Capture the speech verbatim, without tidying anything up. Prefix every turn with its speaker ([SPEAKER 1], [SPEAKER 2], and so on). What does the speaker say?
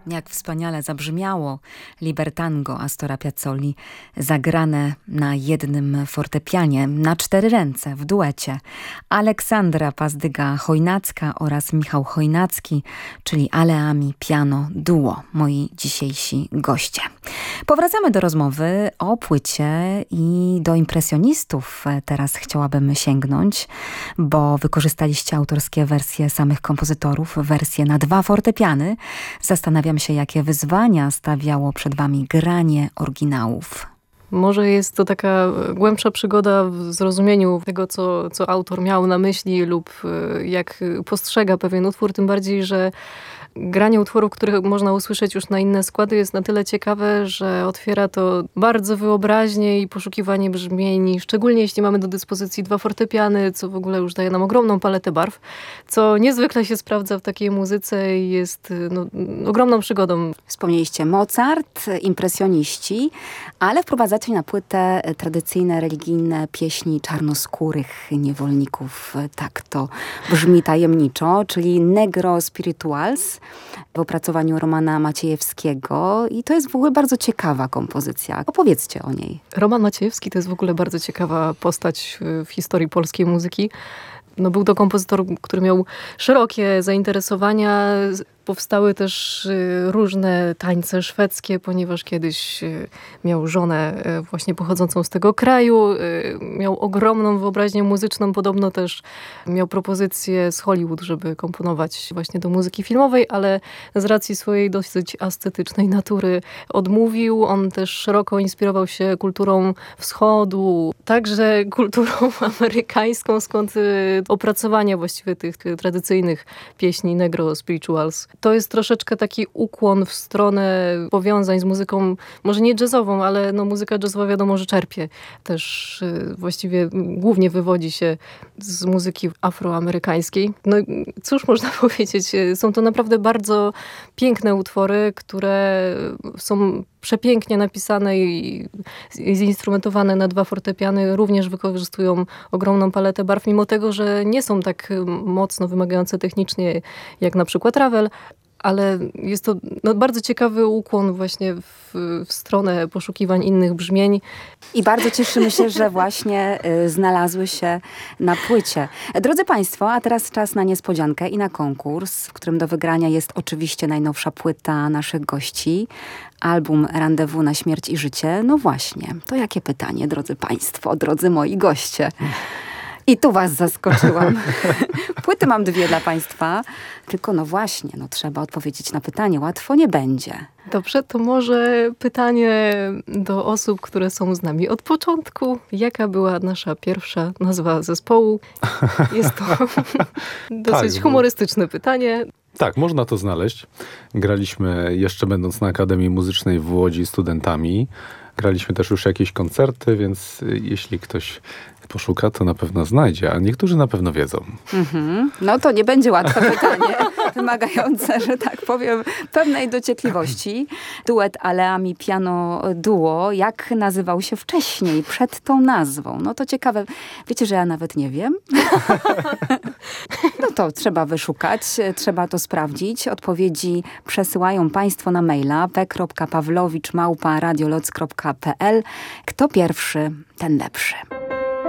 [SPEAKER 1] Jak wspaniale zabrzmiało Libertango Astora Piazzolli, zagrane na jednym fortepianie, na cztery ręce, w duecie. Aleksandra Pazdyga-Chojnacka oraz Michał Chojnacki, czyli Aleami Piano Duo, moi dzisiejsi goście. Powracamy do rozmowy o płycie i do impresjonistów teraz chciałabym sięgnąć, bo wykorzystaliście autorskie wersje samych kompozytorów, wersje na dwa fortepiany. Zastanawiam się, jakie wyzwania stawiało przed wami granie oryginałów.
[SPEAKER 2] Może jest to taka głębsza przygoda w zrozumieniu tego, co, co autor miał na myśli lub jak postrzega pewien utwór, tym bardziej, że granie utworów, których można usłyszeć już na inne składy, jest na tyle ciekawe, że otwiera to bardzo wyobraźnię i poszukiwanie brzmień, szczególnie jeśli mamy do dyspozycji dwa fortepiany, co w ogóle już daje nam ogromną paletę barw, co niezwykle się sprawdza w takiej muzyce i jest no, ogromną przygodą.
[SPEAKER 1] Wspomnieliście Mozart, impresjoniści, ale wprowadzacie na płytę tradycyjne, religijne pieśni czarnoskórych niewolników. Tak to brzmi tajemniczo, czyli Negro Spirituals w opracowaniu Romana Maciejewskiego i to jest w ogóle bardzo ciekawa kompozycja. Opowiedzcie o niej.
[SPEAKER 2] Roman Maciejewski to jest w ogóle bardzo ciekawa postać w historii polskiej muzyki. No, był to kompozytor, który miał szerokie zainteresowania. Powstały też różne tańce szwedzkie, ponieważ kiedyś miał żonę właśnie pochodzącą z tego kraju. Miał ogromną wyobraźnię muzyczną. Podobno też miał propozycję z Hollywood, żeby komponować właśnie do muzyki filmowej, ale z racji swojej dosyć ascetycznej natury odmówił. On też szeroko inspirował się kulturą wschodu, także kulturą amerykańską, skąd opracowanie właściwie tych tradycyjnych pieśni Negro Spirituals. To jest troszeczkę taki ukłon w stronę powiązań z muzyką, może nie jazzową, ale no, muzyka jazzowa wiadomo, że czerpie. Też y, właściwie głównie wywodzi się z muzyki afroamerykańskiej. No cóż można powiedzieć, są to naprawdę bardzo piękne utwory, które są przepięknie napisane i zinstrumentowane na dwa fortepiany, również wykorzystują ogromną paletę barw, mimo tego, że nie są tak mocno wymagające technicznie jak na przykład Ravel, ale jest to no, bardzo ciekawy ukłon właśnie w, w stronę poszukiwań innych brzmień.
[SPEAKER 1] I bardzo cieszymy się, że właśnie y, znalazły się na płycie. Drodzy Państwo, a teraz czas na niespodziankę i na konkurs, w którym do wygrania jest oczywiście najnowsza płyta naszych gości. Album Rendezvous na śmierć i życie. No właśnie, to jakie pytanie, drodzy Państwo, drodzy moi goście? I tu was zaskoczyłam. Płyty mam dwie dla Państwa. Tylko no właśnie, no trzeba odpowiedzieć na pytanie. Łatwo nie będzie.
[SPEAKER 2] Dobrze, to może pytanie do osób, które są z nami od początku. Jaka była nasza pierwsza nazwa zespołu? Jest to dosyć tak, humorystyczne pytanie.
[SPEAKER 3] Tak, można to znaleźć. Graliśmy jeszcze będąc na Akademii Muzycznej w Łodzi studentami. Graliśmy też już jakieś koncerty, więc jeśli ktoś poszuka, to na pewno znajdzie, a niektórzy na pewno wiedzą. Mm-hmm.
[SPEAKER 1] No to nie będzie łatwe pytanie, wymagające, że tak powiem, pewnej dociekliwości. Duet Aleami Piano Duo, jak nazywał się wcześniej, przed tą nazwą? No to ciekawe. Wiecie, że ja nawet nie wiem? No to trzeba wyszukać, trzeba to sprawdzić. Odpowiedzi przesyłają Państwo na maila p kropka pawlowicz małpa radioloc kropka p l. Kto pierwszy, ten lepszy.